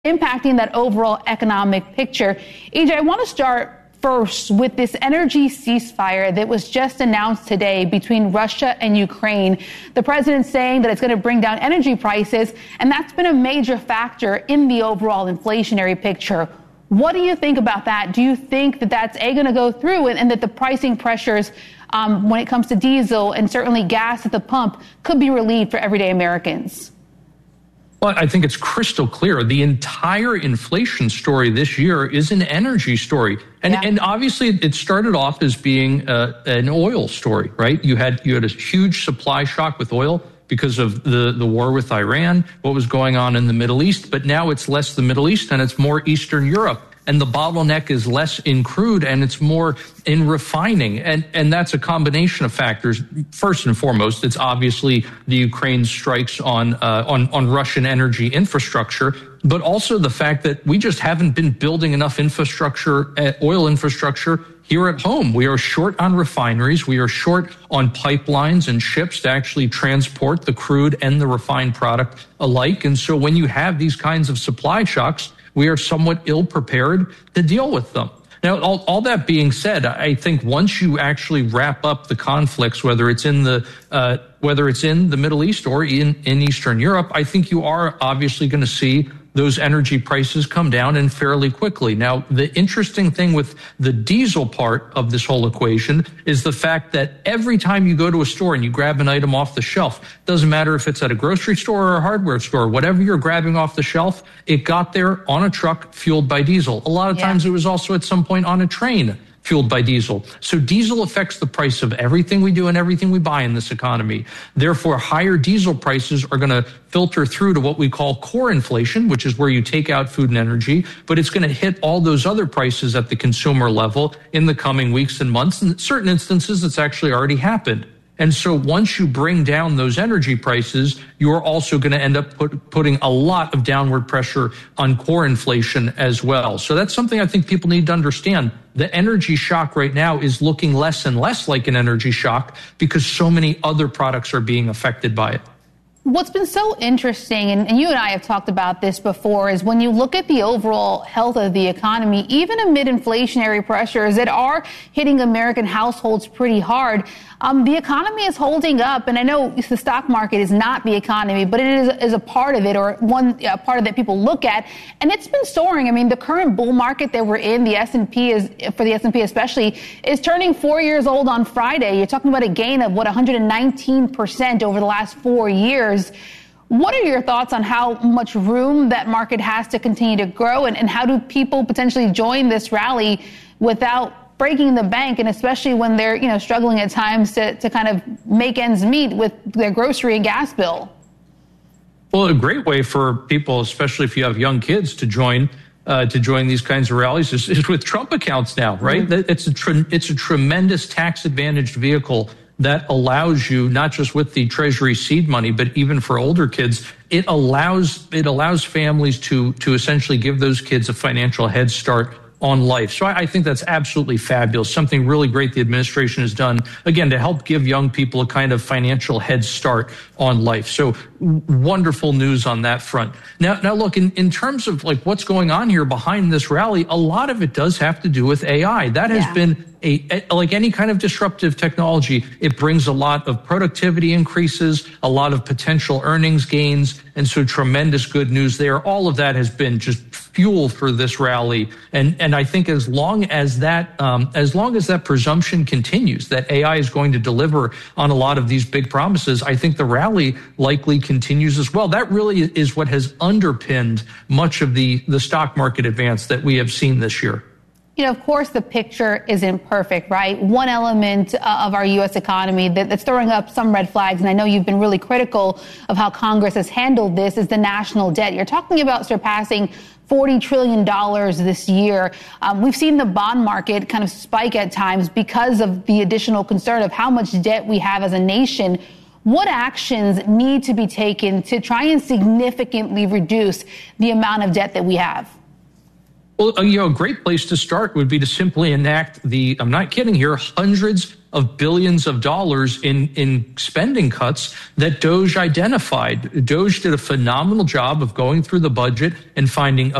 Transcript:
impacting that overall economic picture. EJ, I want to start first with this energy ceasefire that was just announced today between Russia and Ukraine. The president saying that it's going to bring down energy prices, and that's been a major factor in the overall inflationary picture. What do you think about that? Do you think that that's going to go through and that the pricing pressures when it comes to diesel and certainly gas at the pump could be relieved for everyday Americans? Well, I think it's crystal clear. The entire inflation story this year is an energy story. And obviously it started off as being an oil story, right? You had a huge supply shock with oil because of the war with Iran, what was going on in the Middle East. But now it's less the Middle East and it's more Eastern Europe. And the bottleneck is less in crude and it's more in refining. And that's a combination of factors. First and foremost, it's obviously the Ukraine strikes on Russian energy infrastructure, but also the fact that we just haven't been building enough infrastructure, oil infrastructure here at home. We are short on refineries. We are short on pipelines and ships to actually transport the crude and the refined product alike. And so when you have these kinds of supply shocks, we are somewhat ill-prepared to deal with them. Now, all that being said, I think once you actually wrap up the conflicts, whether it's in the Middle East or in Eastern Europe, I think you are obviously going to see those energy prices come down and fairly quickly. Now, the interesting thing with the diesel part of this whole equation is the fact that every time you go to a store and you grab an item off the shelf, doesn't matter if it's at a grocery store or a hardware store, whatever you're grabbing off the shelf, it got there on a truck fueled by diesel. A lot of times it was also at some point on a train fueled by diesel. So diesel affects the price of everything we do and everything we buy in this economy. Therefore, higher diesel prices are going to filter through to what we call core inflation, which is where you take out food and energy, but it's going to hit all those other prices at the consumer level in the coming weeks and months. In certain instances, it's actually already happened. And so once you bring down those energy prices, you're also going to end up putting a lot of downward pressure on core inflation as well. So that's something I think people need to understand. The energy shock right now is looking less and less like an energy shock because so many other products are being affected by it. What's been so interesting, and you and I have talked about this before, is when you look at the overall health of the economy, even amid inflationary pressures that are hitting American households pretty hard, the economy is holding up. And I know the stock market is not the economy, but it is a part of it, or one part of that people look at. And it's been soaring. I mean, the current bull market that we're in, the S&P for the S&P especially, is turning 4 years old on Friday. You're talking about a gain of 119% over the last 4 years. What are your thoughts on how much room that market has to continue to grow, and how do people potentially join this rally without breaking the bank, and especially when they're struggling at times to kind of make ends meet with their grocery and gas bill? Well, a great way for people, especially if you have young kids, to join these kinds of rallies is with Trump accounts now, right? Mm-hmm. It's a tremendous tax advantaged vehicle that allows you, not just with the Treasury seed money, but even for older kids, it allows families to essentially give those kids a financial head start on life. So I think that's absolutely fabulous. Something really great the administration has done, again, to help give young people a kind of financial head start on life. So wonderful news on that front. Now look, in terms of like what's going on here behind this rally, a lot of it does have to do with AI. That has been like any kind of disruptive technology, it brings a lot of productivity increases, a lot of potential earnings gains, and so tremendous good news there. All of that has been just fuel for this rally, and I think as long as that presumption continues that AI is going to deliver on a lot of these big promises, I think the rally likely continues as well. That really is what has underpinned much of the stock market advance that we have seen this year. Of course, the picture isn't perfect, right? One element of our U.S. economy that's throwing up some red flags, and I know you've been really critical of how Congress has handled this, is the national debt. You're talking about surpassing $40 trillion this year. We've seen the bond market kind of spike at times because of the additional concern of how much debt we have as a nation. What actions need to be taken to try and significantly reduce the amount of debt that we have? Well, a great place to start would be to simply enact I'm not kidding here, hundreds of billions of dollars in spending cuts that DOGE identified. DOGE did a phenomenal job of going through the budget and finding